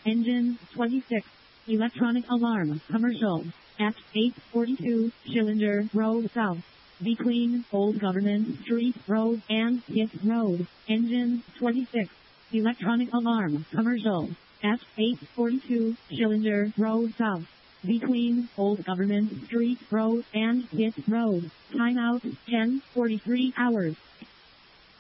Engine 26. Electronic alarm commercial at 842 Schillinger Road South. Between Old Government Street Road and Pitt Road. Engine 26. Electronic alarm commercial at 842 Schillinger Road South. Between Old Government Street Road and Pitt Road. Timeout 10:43 hours.